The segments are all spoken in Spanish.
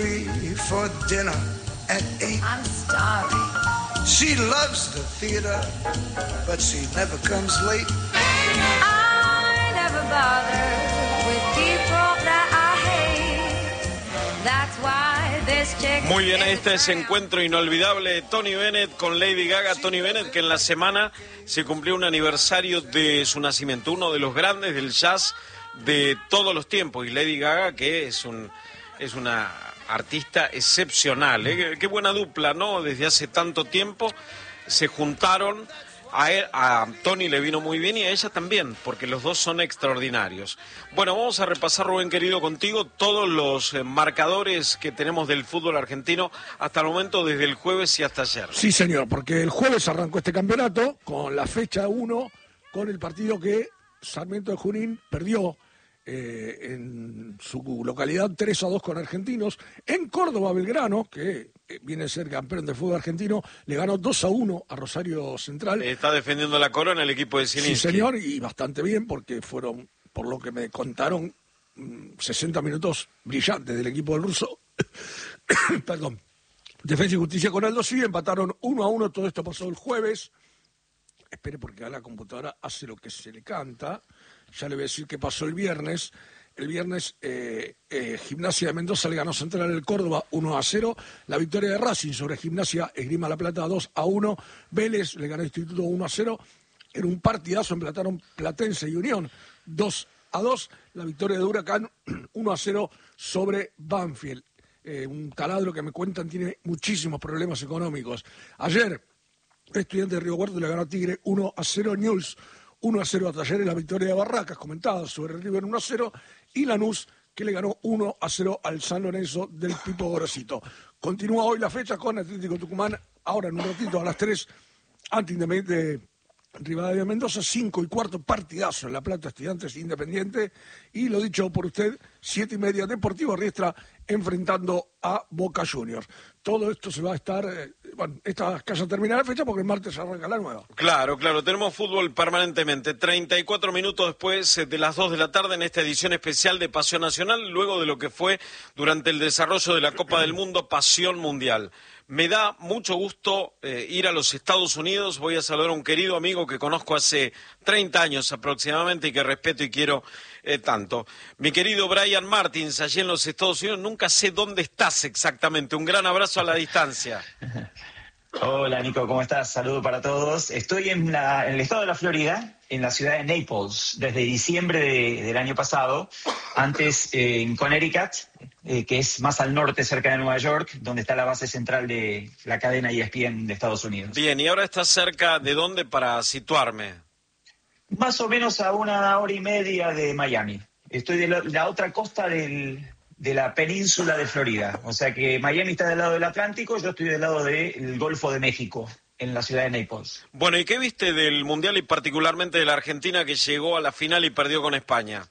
For dinner at 8. I'm starving. She loves the theater, but she never comes late. I never bother with people that I hate. That's why this chick. Muy bien, este es encuentro inolvidable de Tony Bennett con Lady Gaga. Tony Bennett, que en la semana se cumplió un aniversario de su nacimiento, uno de los grandes del jazz de todos los tiempos. Y Lady Gaga, que es una artista excepcional, ¿eh? Qué buena dupla, ¿no? Desde hace tanto tiempo se juntaron. A Tony le vino muy bien y a ella también, porque los dos son extraordinarios. Bueno, vamos a repasar, Rubén querido, contigo todos los marcadores que tenemos del fútbol argentino hasta el momento, desde el jueves y hasta ayer. Sí, señor, porque el jueves arrancó este campeonato con la fecha 1, con el partido que Sarmiento de Junín perdió en su localidad 3-2 con Argentinos. En Córdoba, Belgrano, que viene a ser campeón de fútbol argentino, le ganó 2-1 a Rosario Central. Está defendiendo la corona el equipo de Zielinski. Sí, señor, y bastante bien, porque fueron, por lo que me contaron, 60 minutos brillantes del equipo del ruso. Perdón. Defensa y Justicia con Aldo Civi empataron 1-1. Todo esto pasó el jueves. Espere, porque a la computadora hace lo que se le canta. Ya le voy a decir qué pasó el viernes. El viernes Gimnasia de Mendoza le ganó Central del Córdoba 1-0. La victoria de Racing sobre Gimnasia Esgrima La Plata 2-1. Vélez le ganó Instituto 1-0. Era un partidazo, empataron Platense y Unión 2-2. La victoria de Huracán 1-0 sobre Banfield. Un taladro que me cuentan tiene muchísimos problemas económicos. Ayer, Estudiante de Río Cuarto le ganó a Tigre 1-0. Newell's 1-0 a Talleres, la victoria de Barracas, comentada sobre River 1-0, y Lanús, que le ganó 1-0 al San Lorenzo del Pipo Gorosito. Continúa hoy la fecha con Atlético Tucumán, ahora en un ratito a las 3, ante Independiente Rivadavia Mendoza, 5:15, partidazo en La Plata, Estudiantes Independiente, y lo dicho por usted, 7:30, Deportivo Riestra enfrentando a Boca Juniors. Todo esto se va a estar, esta casa termina la fecha porque el martes arranca la nueva. Claro, tenemos fútbol permanentemente. 34 minutos después de las 2 de la tarde en esta edición especial de Pasión Nacional, luego de lo que fue durante el desarrollo de la Copa del Mundo Pasión Mundial. Me da mucho gusto ir a los Estados Unidos. Voy a saludar a un querido amigo que conozco hace 30 años aproximadamente y que respeto y quiero tanto. Mi querido Brian Martins, allí en los Estados Unidos. Nunca sé dónde estás exactamente. Un gran abrazo a la distancia. Hola Nico, ¿cómo estás? Saludo para todos. Estoy en el estado de la Florida, en la ciudad de Naples, desde diciembre del año pasado. Antes en Connecticut, que es más al norte, cerca de Nueva York, donde está la base central de la cadena ESPN de Estados Unidos. Bien, ¿y ahora estás cerca de dónde para situarme? Más o menos a 1 hora y media de Miami. Estoy de la otra costa de la península de Florida. O sea que Miami está del lado del Atlántico, yo estoy del lado del Golfo de México, en la ciudad de Naples. Bueno, ¿y qué viste del Mundial y particularmente de la Argentina que llegó a la final y perdió con España?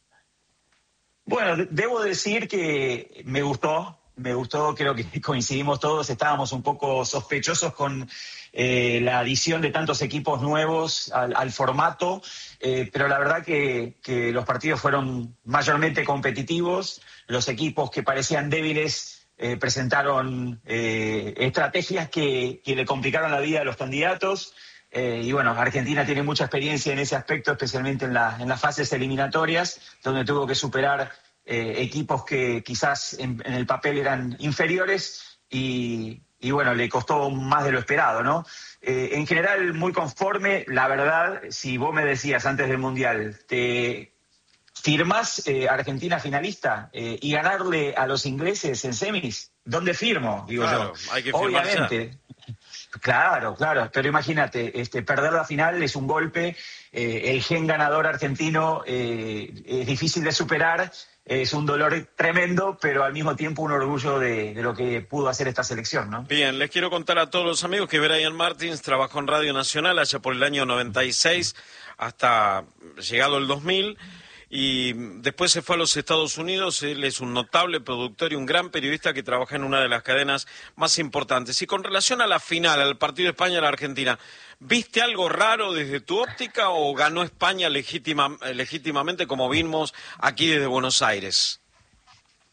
Bueno, debo decir que me gustó, creo que coincidimos todos, estábamos un poco sospechosos con la adición de tantos equipos nuevos al formato, pero la verdad que los partidos fueron mayormente competitivos, los equipos que parecían débiles presentaron estrategias que le complicaron la vida a los candidatos. Y bueno, Argentina tiene mucha experiencia en ese aspecto, especialmente en las fases eliminatorias, donde tuvo que superar equipos que quizás en el papel eran inferiores y bueno, le costó más de lo esperado, ¿no? En general, muy conforme. La verdad, si vos me decías antes del Mundial, ¿te firmás Argentina finalista y ganarle a los ingleses en semis? ¿Dónde firmo? Digo claro, yo. Hay que firmar obviamente. Ya. Claro, pero imagínate, perder la final es un golpe, el gen ganador argentino es difícil de superar, es un dolor tremendo, pero al mismo tiempo un orgullo de lo que pudo hacer esta selección, ¿no? Bien, les quiero contar a todos los amigos que Brian Martins trabajó en Radio Nacional allá por el año 96 hasta llegado el 2000. Y después se fue a los Estados Unidos. Él es un notable productor y un gran periodista que trabaja en una de las cadenas más importantes. Y con relación a la final, al partido de España a la Argentina, ¿viste algo raro desde tu óptica o ganó España legítimamente como vimos aquí desde Buenos Aires?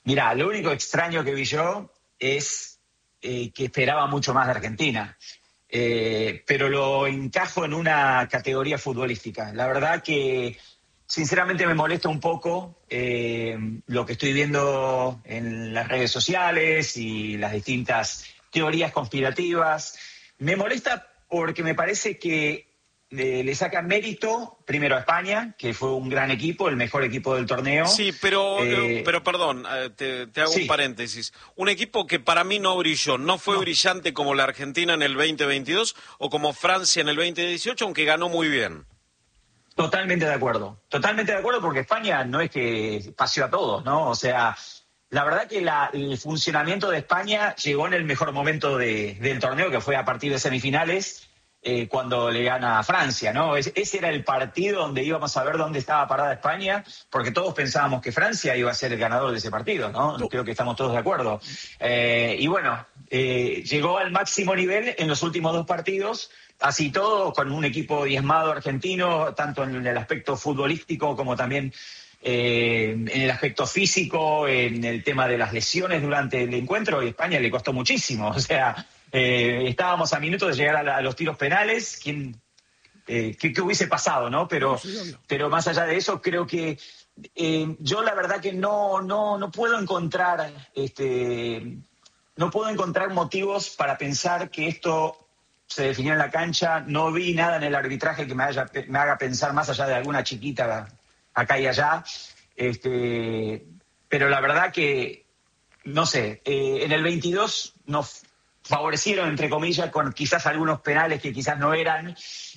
Mirá, lo único extraño que vi yo es que esperaba mucho más de Argentina. Pero lo encajo en una categoría futbolística. La verdad que sinceramente me molesta un poco lo que estoy viendo en las redes sociales y las distintas teorías conspirativas. Me molesta porque me parece que le saca mérito primero a España, que fue un gran equipo, el mejor equipo del torneo. Sí, pero perdón, te hago un paréntesis. Un equipo que para mí no brilló, no fue brillante como la Argentina en el 2022 o como Francia en el 2018, aunque ganó muy bien. Totalmente de acuerdo porque España no es que paseó a todos, ¿no? O sea, la verdad que el funcionamiento de España llegó en el mejor momento del torneo, que fue a partir de semifinales, cuando le gana a Francia, ¿no? Ese era el partido donde íbamos a ver dónde estaba parada España, porque todos pensábamos que Francia iba a ser el ganador de ese partido, ¿no? Creo que estamos todos de acuerdo. Y bueno, llegó al máximo nivel en los últimos 2 partidos, así todo, con un equipo diezmado argentino, tanto en el aspecto futbolístico como también en el aspecto físico, en el tema de las lesiones durante el encuentro, y España le costó muchísimo, o sea... estábamos a minutos de llegar a los tiros penales. ¿Qué hubiese pasado, no? Pero más allá de eso, creo que yo la verdad que no puedo encontrar motivos para pensar que esto se definió en la cancha. No vi nada en el arbitraje que me haga pensar más allá de alguna chiquita acá y allá. Pero la verdad que no sé, en el 22 nos favorecieron, entre comillas, con quizás algunos penales que quizás no eran.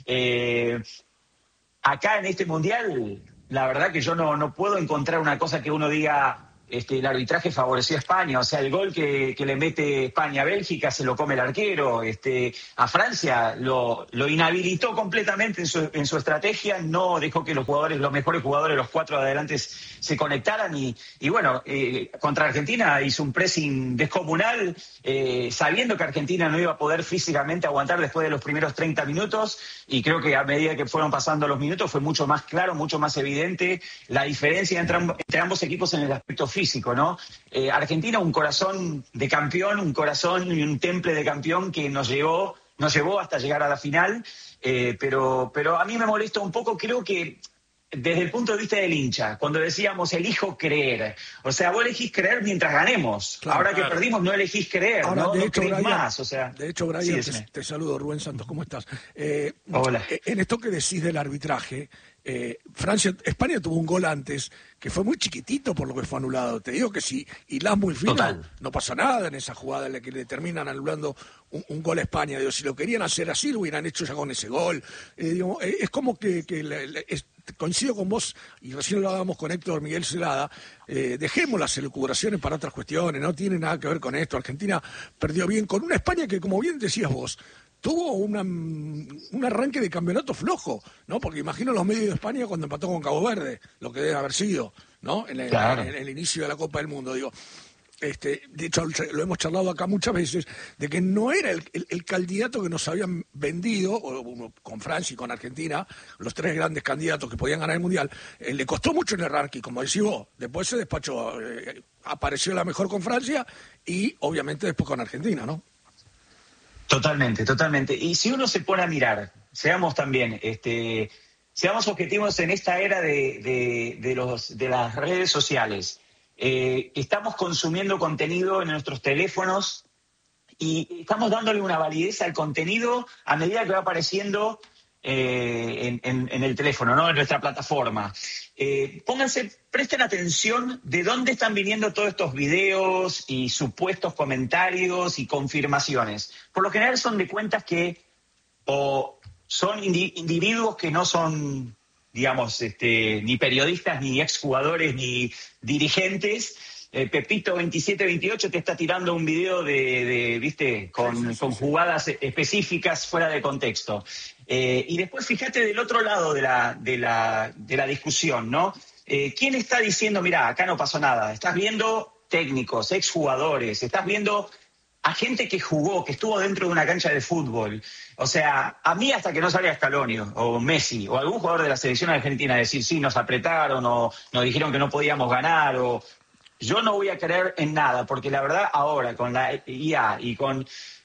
Acá en este Mundial, la verdad que yo no puedo encontrar una cosa que uno diga, el arbitraje favoreció a España. O sea, el gol que le mete España a Bélgica se lo come el arquero. A Francia lo inhabilitó completamente en su estrategia, no dejó que los mejores jugadores, los 4 de adelante, se conectaran. Y bueno, contra Argentina hizo un pressing descomunal, sabiendo que Argentina no iba a poder físicamente aguantar después de los primeros 30 minutos. Y creo que a medida que fueron pasando los minutos fue mucho más claro, mucho más evidente la diferencia entre ambos equipos en el aspecto físico, ¿no? Argentina, un corazón de campeón, un corazón y un temple de campeón que nos llevó hasta llegar a la final, pero a mí me molesta un poco, creo que desde el punto de vista del hincha, cuando decíamos elijo creer, o sea, vos elegís creer mientras ganemos. Claro, ahora que perdimos no elegís creer. Ahora, no crees Brian, más, o sea. De hecho, Brian, te saludo, Rubén Santos, ¿cómo estás? Hola. En esto que decís del arbitraje, España tuvo un gol antes que fue muy chiquitito por lo que fue anulado. Te digo que si hilás muy fino, no pasa nada en esa jugada en la que le terminan anulando un gol a España. Digo, si lo querían hacer así, lo hubieran hecho ya con ese gol. Es como que coincido con vos, y recién lo hablábamos con Héctor Miguel Celada, dejemos las elucubraciones para otras cuestiones, no tiene nada que ver con esto. Argentina perdió bien con una España que, como bien decías vos, tuvo un arranque de campeonato flojo, ¿no? Porque imagino los medios de España cuando empató con Cabo Verde, lo que debe haber sido, ¿no? En el inicio de la Copa del Mundo, digo. De hecho, lo hemos charlado acá muchas veces, de que no era el candidato que nos habían vendido, con Francia y con Argentina, los 3 grandes candidatos que podían ganar el Mundial. Le costó mucho en el ranking, como decís vos. Después se despachó, apareció la mejor con Francia y obviamente después con Argentina, ¿no? Totalmente. Y si uno se pone a mirar, seamos objetivos en esta era de las redes sociales. Estamos consumiendo contenido en nuestros teléfonos y estamos dándole una validez al contenido a medida que va apareciendo en el teléfono, ¿no? En nuestra plataforma. Presten atención de dónde están viniendo todos estos videos y supuestos comentarios y confirmaciones. Por lo general son de cuentas que o son individuos que no son, digamos, ni periodistas, ni exjugadores, ni dirigentes. Pepito 2728 te está tirando un video ¿viste? Con jugadas específicas fuera de contexto. Y después fíjate del otro lado de la discusión, ¿no? ¿Quién está diciendo, mirá, acá no pasó nada? Estás viendo técnicos, exjugadores, estás viendo a gente que jugó, que estuvo dentro de una cancha de fútbol. O sea, a mí hasta que no salga Scaloni o Messi o algún jugador de la selección argentina decir sí, nos apretaron o nos dijeron que no podíamos ganar o Yo no voy a creer en nada, porque la verdad ahora con la IA y con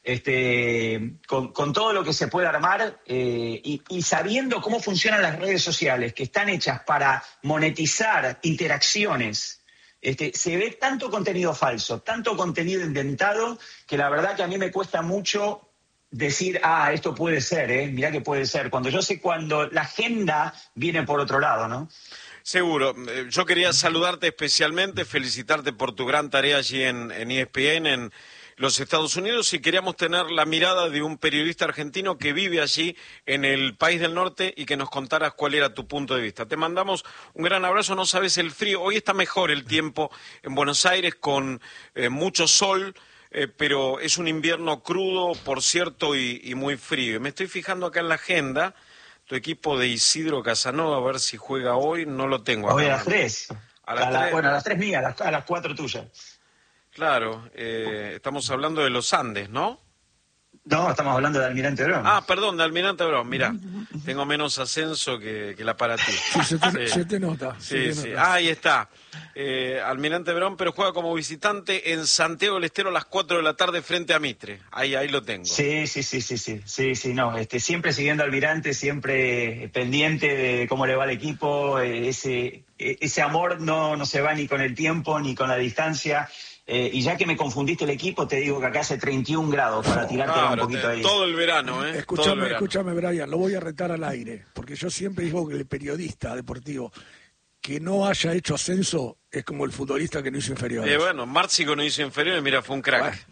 todo lo que se puede armar y sabiendo cómo funcionan las redes sociales, que están hechas para monetizar interacciones, se ve tanto contenido falso, tanto contenido inventado, que la verdad que a mí me cuesta mucho decir, esto puede ser, mirá que puede ser, cuando yo sé cuando la agenda viene por otro lado, ¿no? Seguro. Yo quería saludarte especialmente, felicitarte por tu gran tarea allí en ESPN, en los Estados Unidos, y queríamos tener la mirada de un periodista argentino que vive allí en el país del norte y que nos contaras cuál era tu punto de vista. Te mandamos un gran abrazo, no sabes el frío. Hoy está mejor el tiempo en Buenos Aires con mucho sol, pero es un invierno crudo, por cierto, y muy frío. Me estoy fijando acá en la agenda. Tu equipo de Isidro Casanova, a ver si juega hoy, no lo tengo acá. Hoy a las 3. Bueno, a las 3 mías, a las 4 tuyas. Claro, estamos hablando de los Andes, ¿no? No, estamos hablando de Almirante Brown. Perdón, de Almirante Brown, mirá, tengo menos ascenso que la para ti. Sí, se te nota. Sí. Ahí está. Almirante Brown, pero juega como visitante en Santiago del Estero a las 4 de la tarde frente a Mitre. Ahí lo tengo. Sí, no, siempre siguiendo a Almirante, siempre pendiente de cómo le va al equipo, ese amor no se va ni con el tiempo ni con la distancia. Y ya que me confundiste el equipo, te digo que acá hace 31 grados para tirarte un poquito ahí. Todo el verano, ¿eh? Escúchame, Brian, lo voy a retar al aire, porque yo siempre digo que el periodista deportivo que no haya hecho ascenso es como el futbolista que no hizo inferiores. Márcico no hizo inferiores, mira, fue un crack.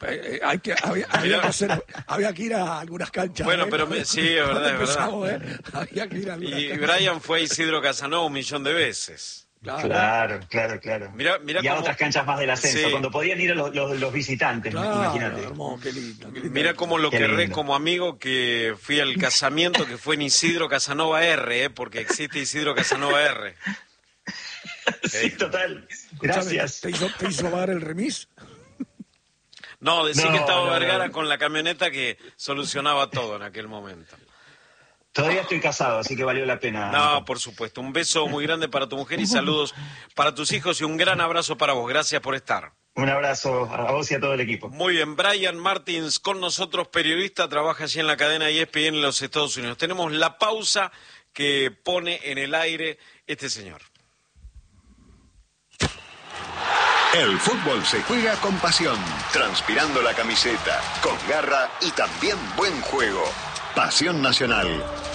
Había que ir a algunas canchas. Bueno, pero sí, es verdad. Había que ir a algunas canchas. Brian fue a Isidro Casanova 1.000.000 de veces. Claro. Mirá y a otras canchas más del ascenso, sí. Cuando podían ir los visitantes, imagínate. Qué lindo. Mirá cómo lo querré como amigo, que fui al casamiento que fue en Isidro Casanova R, porque existe Isidro Casanova R. Sí, total. Gracias. ¿Te hizo pagar el remis? No, decí que estaba Vergara con la camioneta que solucionaba todo en aquel momento. Todavía estoy casado, así que valió la pena. No, por supuesto. Un beso muy grande para tu mujer y saludos para tus hijos y un gran abrazo para vos. Gracias por estar. Un abrazo a vos y a todo el equipo. Muy bien, Brian Martins con nosotros, periodista, trabaja allí en la cadena ESPN en los Estados Unidos. Tenemos la pausa que pone en el aire este señor. El fútbol se juega con pasión, transpirando la camiseta, con garra y también buen juego. Pasión Nacional.